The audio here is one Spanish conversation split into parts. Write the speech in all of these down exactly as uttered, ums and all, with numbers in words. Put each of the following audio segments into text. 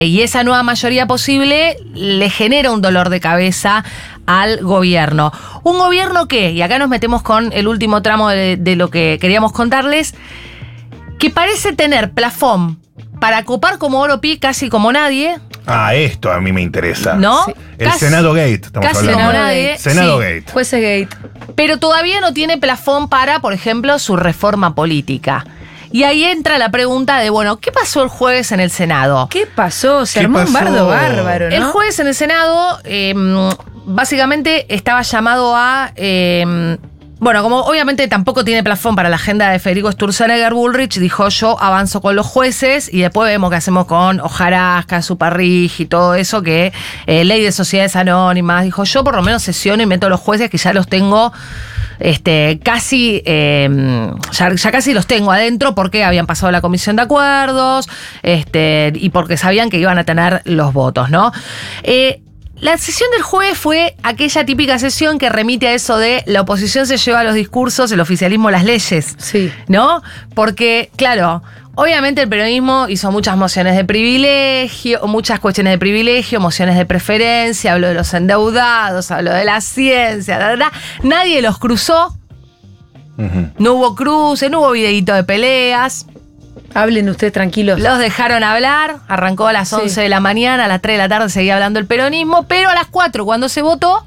Y esa nueva mayoría posible le genera un dolor de cabeza al gobierno. Un gobierno que, y acá nos metemos con el último tramo de, de lo que queríamos contarles, que parece tener plafón para copar como oro pi casi como nadie. Ah, esto a mí me interesa. ¿No? Sí. El Casi, Senado Gate, estamos casi hablando. como nadie. Senado Sí. Gate. Jueces Gate. Pero todavía no tiene plafón para, por ejemplo, su reforma política. Y ahí entra la pregunta de, bueno, ¿qué pasó el jueves en el Senado? ¿Qué pasó? Se ¿Qué armó un pasó? bardo bárbaro, ¿no? El jueves en el Senado, eh, básicamente estaba llamado a... Eh, bueno, como obviamente tampoco tiene plafón para la agenda de Federico Sturzenegger, Bullrich dijo: yo avanzo con los jueces y después vemos qué hacemos con Hojarasca, Zuparrigi y todo eso, que eh, ley de sociedades anónimas. Dijo: yo por lo menos sesiono y meto a los jueces que ya los tengo... Este, casi, eh, ya, ya casi los tengo adentro porque habían pasado la comisión de acuerdos, este, y porque sabían que iban a tener los votos, ¿no? Eh, la sesión del jueves fue aquella típica sesión que remite a eso de la oposición se lleva los discursos, el oficialismo las leyes. Sí. ¿No? Porque, claro, obviamente el peronismo hizo muchas mociones de privilegio, muchas cuestiones de privilegio, mociones de preferencia, habló de los endeudados, habló de la ciencia, da, da, da. Nadie los cruzó, uh-huh. No hubo cruce, no hubo videíto de peleas. Hablen ustedes tranquilos. Los dejaron hablar, arrancó a las once sí. de la mañana, a las tres de la tarde seguía hablando el peronismo, pero a las cuatro, cuando se votó,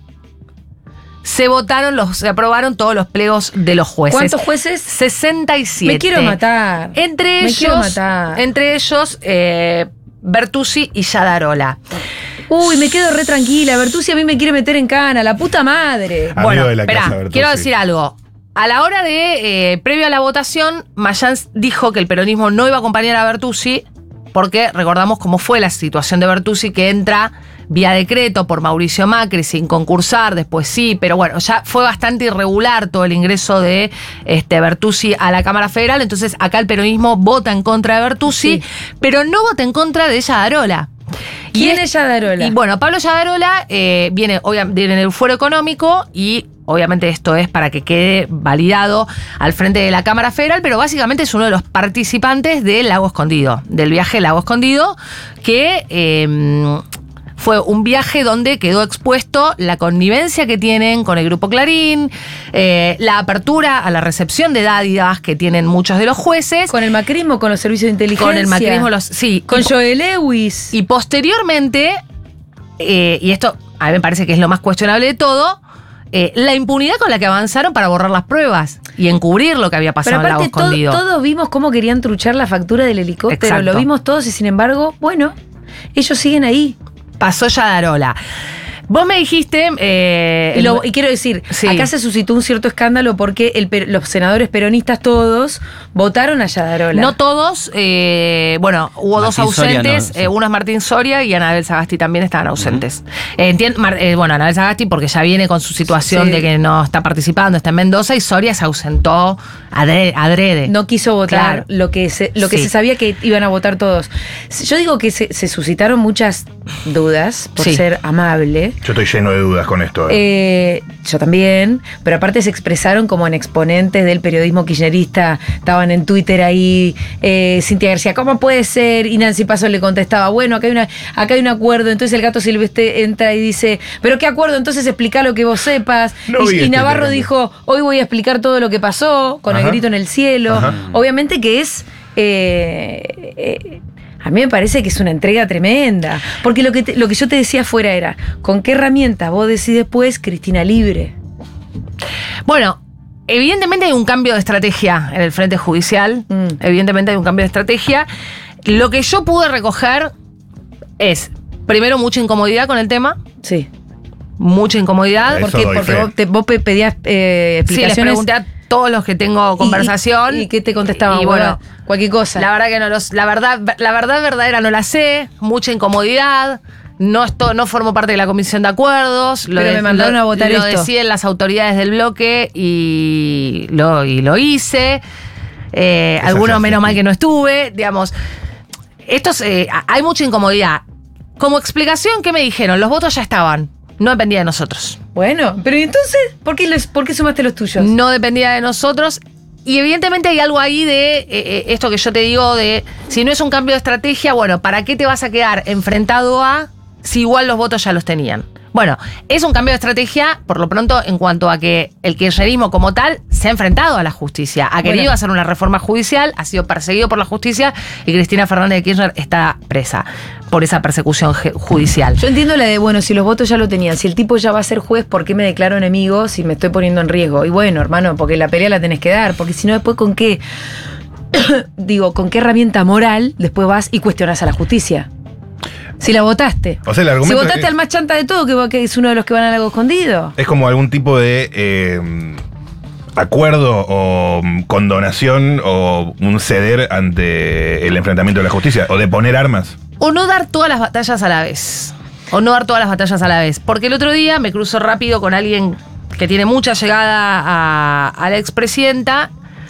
se votaron, los, se aprobaron todos los plegos de los jueces. ¿Cuántos jueces? sesenta y siete. Me quiero matar. Entre Me ellos, quiero matar. Entre ellos, eh, Bertuzzi y Yadarola. Uy, me quedo re tranquila. Bertuzzi a mí me quiere meter en cana, la puta madre. Amigo bueno, de la espera, casa, quiero decir algo. A la hora de, eh, previo a la votación, Mayans dijo que el peronismo no iba a acompañar a Bertuzzi porque recordamos cómo fue la situación de Bertuzzi, que entra vía decreto por Mauricio Macri sin concursar, después sí, pero bueno, ya fue bastante irregular todo el ingreso de este, Bertuzzi a la Cámara Federal, entonces acá el peronismo vota en contra de Bertuzzi, sí. pero no vota en contra de Yadarola. ¿Quién es Yadarola? Y bueno, Pablo Yadarola eh, viene, obviamente, viene del Fuero Económico y obviamente esto es para que quede validado al frente de la Cámara Federal, pero básicamente es uno de los participantes del Lago Escondido, del viaje Lago Escondido, que eh, fue un viaje donde quedó expuesto la connivencia que tienen con el Grupo Clarín, eh, la apertura a la recepción de dádivas que tienen muchos de los jueces. Con el macrismo, con los servicios de inteligencia. Con el macrismo, los, sí. Con y, Joe Lewis. Y posteriormente, eh, y esto a mí me parece que es lo más cuestionable de todo, Eh, la impunidad con la que avanzaron para borrar las pruebas y encubrir lo que había pasado en el Lago Escondido. Todo, todos vimos cómo querían truchar la factura del helicóptero, Exacto. Lo vimos todos y sin embargo, bueno, ellos siguen ahí. Pasó Yadarola. Vos me dijiste... Eh, y, lo, y quiero decir, sí. acá se suscitó un cierto escándalo porque el, los senadores peronistas todos votaron a Yadarola. No todos, eh, bueno, hubo Martín dos ausentes, Soria, no, eh, sí. uno es Martín Soria y Anabel Sagasti también estaban ausentes. Uh-huh. eh, entien, Mar, eh, bueno, Anabel Sagasti porque ya viene con su situación sí. de que no está participando, está en Mendoza, y Soria se ausentó adrede. adrede. No quiso votar claro. lo que se, lo que sí. se sabía que iban a votar todos. Yo digo que se, se suscitaron muchas dudas por sí. ser amable. Yo estoy lleno de dudas con esto. ¿eh? Eh, yo también, pero aparte se expresaron como en exponentes del periodismo kirchnerista, estaban en Twitter ahí, eh, Cintia García, ¿cómo puede ser? Y Nancy Paso le contestaba, bueno, acá hay, una, acá hay un acuerdo, entonces el Gato Silvestre entra y dice, ¿pero qué acuerdo? Entonces explica lo que vos sepas. No y, vi y este Navarro tema. dijo, hoy voy a explicar todo lo que pasó, con Ajá. el grito en el cielo. Ajá. Obviamente que es... Eh, eh, A mí me parece que es una entrega tremenda. Porque lo que, te, lo que yo te decía afuera era, ¿con qué herramienta vos decís después Cristina libre? Bueno, evidentemente hay un cambio de estrategia en el frente judicial. Mm. Evidentemente hay un cambio de estrategia. Lo que yo pude recoger es, primero, mucha incomodidad con el tema. Sí. Mucha incomodidad. ¿Por qué? Porque vos, te, vos pedías eh, explicaciones. Sí, les pregunté a todos los que tengo conversación. ¿Y, y, y qué te contestaban? Y bueno, cualquier cosa. La verdad que no los, la verdad, la verdad verdadera no la sé, mucha incomodidad. No esto, no formo parte de la comisión de acuerdos. Pero lo de, me mandaron lo, a votar lo esto. deciden las autoridades del bloque y lo, y lo hice. Eh, algunos menos mal que no estuve, digamos. Estos, eh, hay mucha incomodidad. Como explicación, ¿qué me dijeron? Los votos ya estaban. No dependía de nosotros. Bueno, pero entonces, ¿por qué, los, ¿por qué sumaste los tuyos? No dependía de nosotros. y evidentemente hay algo ahí de eh, eh, esto que yo te digo de si no es un cambio de estrategia, bueno, ¿para qué te vas a quedar enfrentado a si igual los votos ya los tenían? Bueno, es un cambio de estrategia, por lo pronto, en cuanto a que el kirchnerismo como tal se ha enfrentado a la justicia. Ha querido bueno. hacer una reforma judicial, ha sido perseguido por la justicia y Cristina Fernández de Kirchner está presa por esa persecución judicial. Yo entiendo la de, bueno, si los votos ya lo tenían, si el tipo ya va a ser juez, ¿por qué me declaro enemigo si me estoy poniendo en riesgo? Y bueno, hermano, porque la pelea la tenés que dar, porque si no después con qué, digo, con qué herramienta moral después vas y cuestionás a la justicia. Si la votaste. O sea, el si argumento votaste es, al más chanta de todo, que, que es uno de los que van al lago escondido. es como algún tipo de eh, acuerdo o condonación o un ceder ante el enfrentamiento de la justicia o de poner armas. O no dar todas las batallas a la vez. O no dar todas las batallas a la vez. Porque el otro día me cruzo rápido con alguien que tiene mucha llegada a, a la expresidenta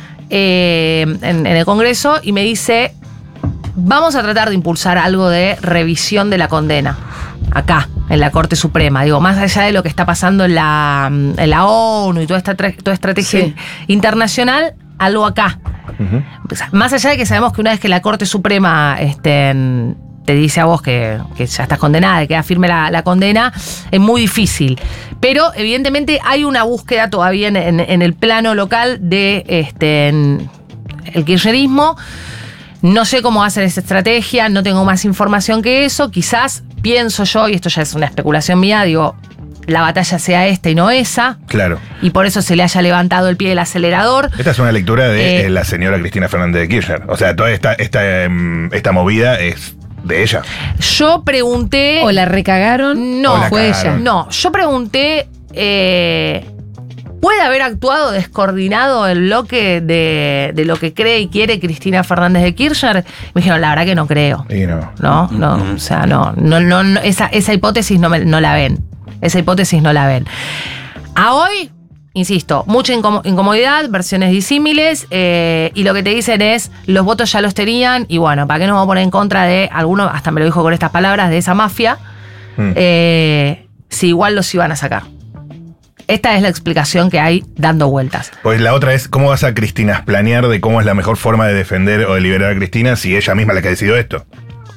eh, en, en el Congreso y me dice: vamos a tratar de impulsar algo de revisión de la condena acá, en la Corte Suprema. Digo, más allá de lo que está pasando en la, en la ONU y toda esta toda estrategia Sí. internacional, algo acá. Uh-huh. Más allá de que sabemos que una vez que la Corte Suprema este, te dice a vos que, que ya estás condenada, que queda firme la, la condena, es muy difícil. Pero evidentemente hay una búsqueda todavía en, en, en el plano local de este, en el kirchnerismo. No sé cómo hacer esa estrategia, no tengo más información que eso. Quizás, pienso yo, y esto ya es una especulación mía, digo, la batalla sea esta y no esa. Claro. Y por eso se le haya levantado el pie del acelerador. Esta es una lectura de Eh, eh, la señora Cristina Fernández de Kirchner. O sea, toda esta, esta, em, esta movida es de ella. Yo pregunté... O la recagaron, No, O la fue cagaron. ella. No, yo pregunté, eh, ¿puede haber actuado descoordinado el bloque de, de lo que cree y quiere Cristina Fernández de Kirchner? Me dijeron, la verdad que no creo. Y no. No, no, o sea, no, no, no, no, esa, esa hipótesis no, me- no la ven. Esa hipótesis no la ven. A hoy, insisto, mucha incomo- incomodidad, versiones disímiles, eh, y lo que te dicen es, los votos ya los tenían, y bueno, ¿para qué nos vamos a poner en contra de alguno, hasta me lo dijo con estas palabras, de esa mafia, Mm. eh, si igual los iban a sacar? Esta es la explicación que hay dando vueltas. Pues la otra es, ¿cómo vas a Cristina planear de cómo es la mejor forma de defender o de liberar a Cristina si ella misma es la que decidió esto?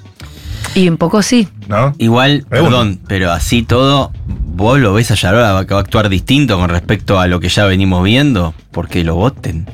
Y un poco sí. ¿No? Igual, Pregunto. perdón, pero así todo, ¿vos lo ves a Yarola que va a actuar distinto con respecto a lo que ya venimos viendo? Porque lo voten.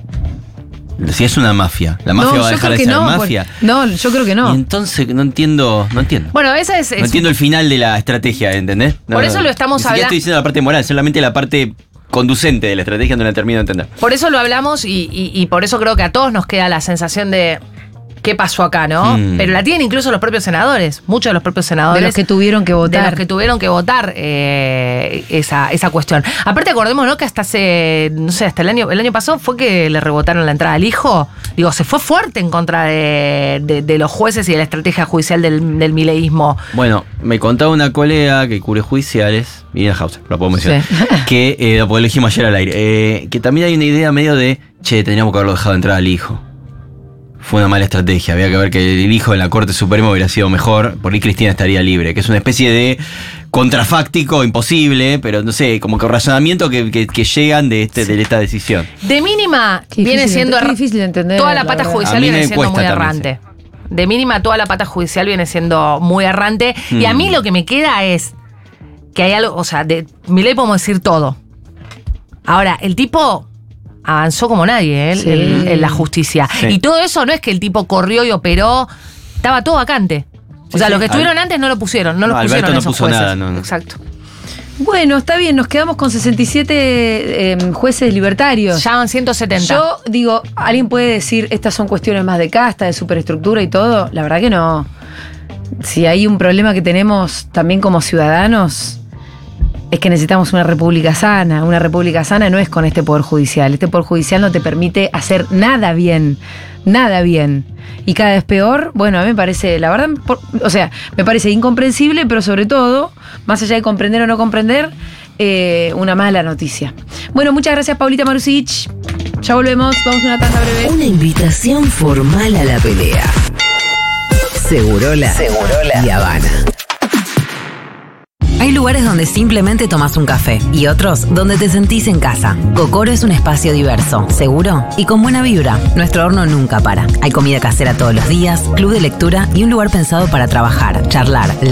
Si es una mafia, la mafia no, va a yo dejar creo de que ser no. mafia. por- No, yo creo que no. Y entonces no entiendo, no entiendo. Bueno, esa es... no es- entiendo el final de la estrategia, ¿entendés? No, Por no, eso lo estamos ni siquiera habla- estoy diciendo la parte moral, solamente la parte conducente de la estrategia no la termino de entender. Por eso lo hablamos y, y- y por eso creo que a todos nos queda la sensación de qué pasó acá, ¿no? Mm. Pero la tienen incluso los propios senadores, muchos de los propios senadores. De los que tuvieron que de votar. los que tuvieron que votar eh, esa, esa cuestión. Aparte, acordemos, ¿no? Que hasta hace, no sé, hasta el año, el año pasado fue que le rebotaron la entrada al hijo. Digo, se fue fuerte en contra de, de- de los jueces y de la estrategia judicial del, del mileísmo. Bueno, me contaba una colega que cubre judiciales, Irina Hauser, lo puedo mencionar, Sí. que, eh, lo elegimos ayer al aire, eh, que también hay una idea medio de, che, teníamos que haberlo dejado entrar al hijo. Fue una mala estrategia, había que ver que el hijo en la Corte Suprema hubiera sido mejor, porque Cristina estaría libre, que es una especie de contrafáctico imposible, pero no sé, como que razonamiento que, que, que llegan de, este, de esta decisión. De mínima Qué viene difícil siendo de- qué erra- difícil de entender, toda la la pata verdad. judicial A mí viene me siendo cuesta muy también, errante. De mínima toda la pata judicial viene siendo muy errante. Y a mí Mm. lo que me queda es que hay algo, o sea, de Milei podemos decir todo. Ahora, el tipo avanzó como nadie, ¿eh? Sí. en, en la justicia. Sí. Y todo eso no es que el tipo corrió y operó, estaba todo vacante. O Sí, sea, sí. los que estuvieron Al- antes no lo pusieron, no, No, los Alberto pusieron no esos puso jueces. nada, no, no. Exacto. Bueno, está bien, nos quedamos con sesenta y siete eh, jueces libertarios. Ya van ciento setenta. Yo digo, ¿alguien puede decir estas son cuestiones más de casta, de superestructura y todo? La verdad que no. Si hay un problema que tenemos también como ciudadanos, es que necesitamos una república sana. Una república sana no es con este poder judicial. Este poder judicial no te permite hacer nada bien. Nada bien. Y cada vez peor. Bueno, a mí me parece, la verdad, por- o sea, me parece incomprensible, pero sobre todo, más allá de comprender o no comprender, eh, una mala noticia. Bueno, muchas gracias, Paulita Marusich. Ya volvemos, vamos a una tanda breve. Una invitación formal a la pelea. Segurola, Segurola y Habana. Hay lugares donde simplemente tomás un café y otros donde te sentís en casa. Cocoro es un espacio diverso, seguro y con buena vibra. Nuestro horno nunca para. Hay comida casera todos los días, club de lectura y un lugar pensado para trabajar, charlar,